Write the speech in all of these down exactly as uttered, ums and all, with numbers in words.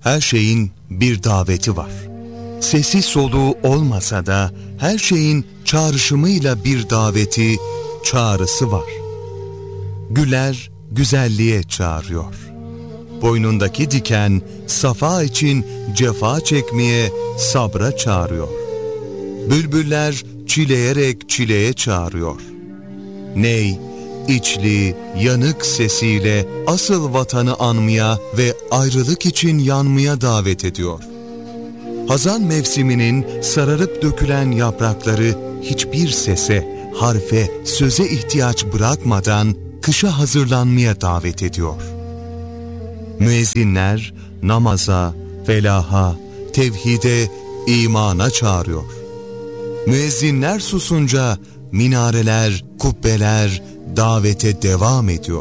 Her şeyin bir daveti var. Sesi soluğu olmasa da her şeyin çağrışımıyla bir daveti, çağrısı var. Güller güzelliğe çağırıyor. Boynundaki diken safa için cefa çekmeye, sabra çağırıyor. Bülbüller çileyerek çileye çağırıyor. Ney, içli, yanık sesiyle asıl vatanı anmaya ve ayrılık için yanmaya davet ediyor. Hazan mevsiminin sararıp dökülen yaprakları hiçbir sese, harfe, söze ihtiyaç bırakmadan kışa hazırlanmaya davet ediyor. Müezzinler namaza, felaha, tevhide, imana çağırıyor. Müezzinler susunca minareler, kubbeler davete devam ediyor.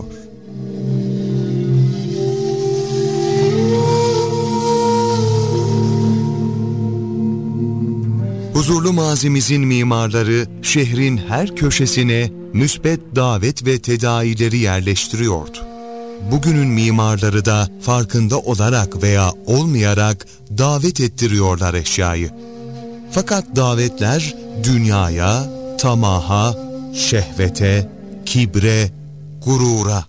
Huzurlu mazimizin mimarları şehrin her köşesine müsbet davet ve tedaileri yerleştiriyordu. Bugünün mimarları da farkında olarak veya olmayarak davet ettiriyorlar eşyayı. Fakat davetler dünyaya, tamaha, şehvete, kibre, gurura.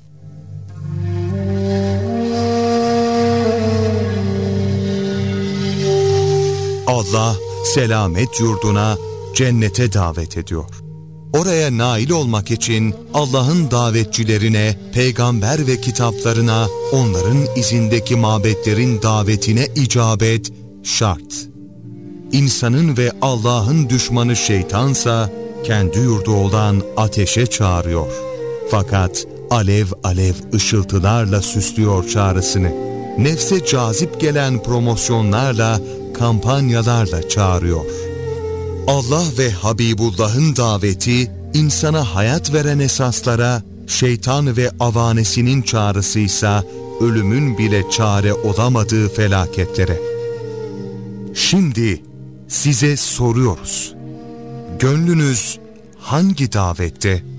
Allah selamet yurduna, cennete davet ediyor. Oraya nail olmak için Allah'ın davetçilerine, peygamber ve kitaplarına, onların izindeki mabetlerin davetine icabet şart. İnsanın ve Allah'ın düşmanı şeytansa kendi yurdu olan ateşe çağırıyor. Fakat alev alev ışıltılarla süslüyor çağrısını. Nefse cazip gelen promosyonlarla, kampanyalarla çağırıyor. Allah ve Habibullah'ın daveti, insana hayat veren esaslara, şeytan ve avanesinin çağrısıysa ölümün bile çare olamadığı felaketlere. Şimdi size soruyoruz. Gönlünüz hangi davette?